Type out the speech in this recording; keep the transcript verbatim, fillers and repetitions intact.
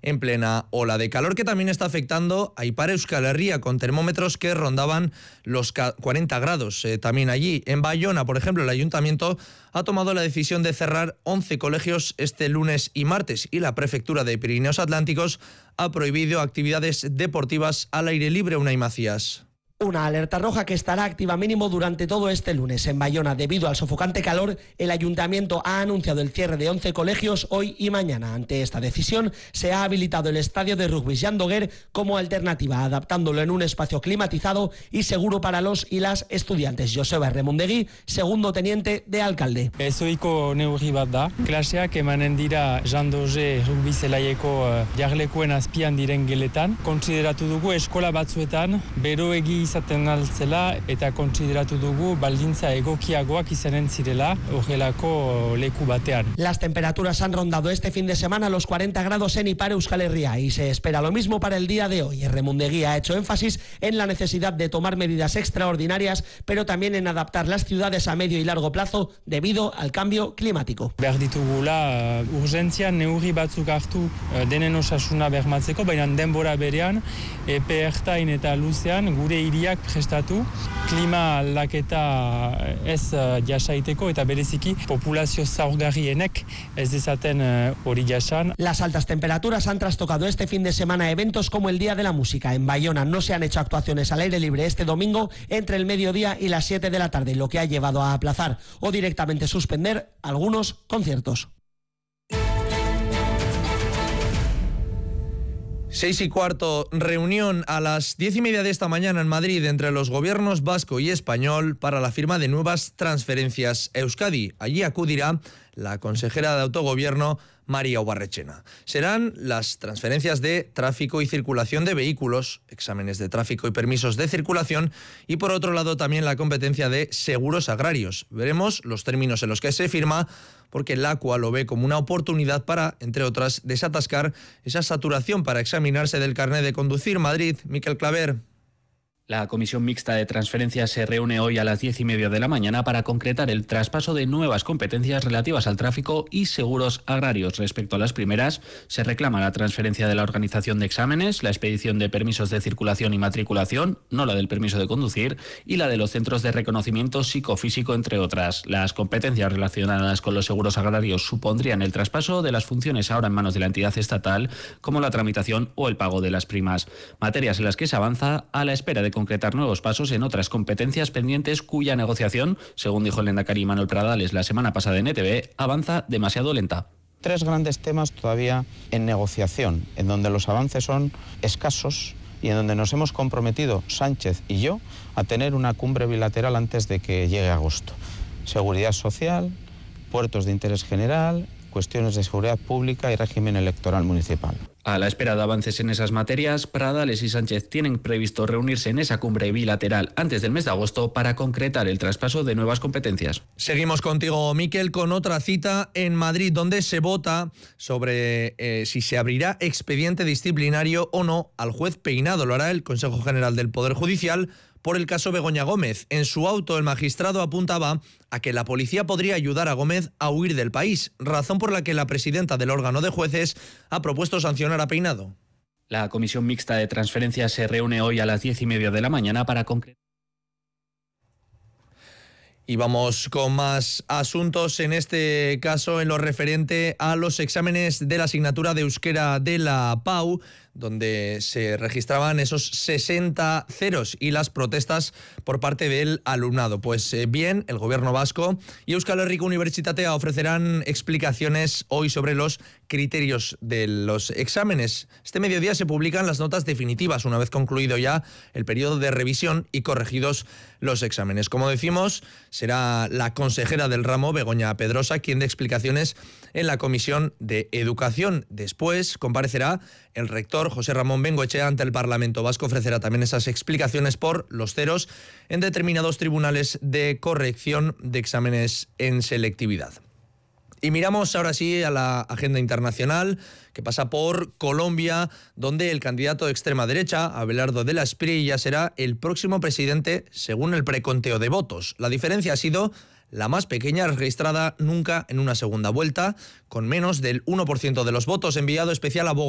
en plena ola de calor que también está afectando a Ipar Euskal Herria, con termómetros que rondaban los cuarenta grados. Eh, también allí, en Bayona, por ejemplo, el ayuntamiento ha tomado la decisión de cerrar once colegios este lunes y martes, y la prefectura de Pirineos Atlánticos ha prohibido actividades deportivas al aire libre. Unai Macías. Una alerta roja que estará activa mínimo durante todo este lunes. En Bayona, debido al sofocante calor, el ayuntamiento ha anunciado el cierre de once colegios hoy y mañana. Ante esta decisión, se ha habilitado el estadio de rugby Jean Doguer como alternativa, adaptándolo en un espacio climatizado y seguro para los y las estudiantes. Joseba Erremundegui, segundo teniente de alcalde. Ezoiko neurri bat da. Klaseak emanen dira Jean Doguer rugby zelaieko jarlekuen azpian diren geletan. Kontsideratu dugu eskola batzuetan beroegi izaten altzela eta kontsideratu dugu baldintza egokiagoak izanen zirela horrelako leku batean. Las temperaturas han rondado este fin de semana los cuarenta grados en Ipar Euskal Herria y se espera lo mismo para el día de hoy. Erremundegui ha hecho énfasis en la necesidad de tomar medidas extraordinarias, pero también en adaptar las ciudades a medio y largo plazo debido al cambio climático. Behar ditugula urgentzian neurri batzuk hartu denen osasuna bermatzeko, baina denbora berean epe ertain eta luzean gure hiriak prestatu klima aldaketa ez jasaiteko eta bereziki populazio zaurgarrienek ez dezaten hori jasan. Las altas temperaturas han trastocado este fin de semana eventos como el Día de la Música. En Bayona no se han hecho actuaciones al aire libre este domingo entre el mediodía y las siete de la tarde, lo que ha llevado a aplazar o directamente suspender algunos conciertos. Seis y cuarto, reunión a las diez y media de esta mañana en Madrid entre los gobiernos vasco y español para la firma de nuevas transferencias a Euskadi. Allí acudirá la consejera de Autogobierno, María Ubarretxena. Serán las transferencias de tráfico y circulación de vehículos, exámenes de tráfico y permisos de circulación, y por otro lado también la competencia de seguros agrarios. Veremos los términos en los que se firma, porque el Aqua lo ve como una oportunidad para, entre otras, desatascar esa saturación para examinarse del carnet de conducir. Madrid, Miquel Claver. La Comisión Mixta de Transferencias se reúne hoy a las diez y media de la mañana para concretar el traspaso de nuevas competencias relativas al tráfico y seguros agrarios. Respecto a las primeras, se reclama la transferencia de la organización de exámenes, la expedición de permisos de circulación y matriculación, no la del permiso de conducir, y la de los centros de reconocimiento psicofísico, entre otras. Las competencias relacionadas con los seguros agrarios supondrían el traspaso de las funciones ahora en manos de la entidad estatal, como la tramitación o el pago de las primas. Materias en las que se avanza a la espera de concretar nuevos pasos en otras competencias pendientes cuya negociación, según dijo el lehendakari Manuel Pradales la semana pasada en E T V, avanza demasiado lenta. Tres grandes temas todavía en negociación, en donde los avances son escasos y en donde nos hemos comprometido Sánchez y yo a tener una cumbre bilateral antes de que llegue agosto. Seguridad social, puertos de interés general, cuestiones de seguridad pública y régimen electoral municipal. A la espera de avances en esas materias, Pradales y Sánchez tienen previsto reunirse en esa cumbre bilateral antes del mes de agosto para concretar el traspaso de nuevas competencias. Seguimos contigo, Miquel, con otra cita en Madrid, donde se vota sobre eh, si se abrirá expediente disciplinario o no al juez Peinado. Lo hará el Consejo General del Poder Judicial por el caso Begoña Gómez. En su auto, el magistrado apuntaba a que la policía podría ayudar a Gómez a huir del país, razón por la que la presidenta del órgano de jueces ha propuesto sancionar a Peinado. La Comisión Mixta de Transferencias se reúne hoy a las diez y media de la mañana para concretar. Y vamos con más asuntos, en este caso en lo referente a los exámenes de la asignatura de euskera de la P A U, donde se registraban esos sesenta ceros y las protestas por parte del alumnado. Pues eh, bien, el gobierno vasco y Euskal Herriko Unibertsitatea ofrecerán explicaciones hoy sobre los criterios de los exámenes. Este mediodía se publican las notas definitivas, una vez concluido ya el periodo de revisión y corregidos los exámenes. Como decimos, será la consejera del ramo, Begoña Pedrosa, quien dé explicaciones en la Comisión de Educación. Después comparecerá el rector José Ramón Bengoechea ante el Parlamento Vasco. Ofrecerá también esas explicaciones por los ceros en determinados tribunales de corrección de exámenes en selectividad. Y miramos ahora sí a la agenda internacional, que pasa por Colombia, donde el candidato de extrema derecha, Abelardo de la Espriella, será el próximo presidente según el preconteo de votos. La diferencia ha sido la más pequeña registrada nunca en una segunda vuelta, con menos del uno por ciento de los votos. Enviado especial a Bogotá.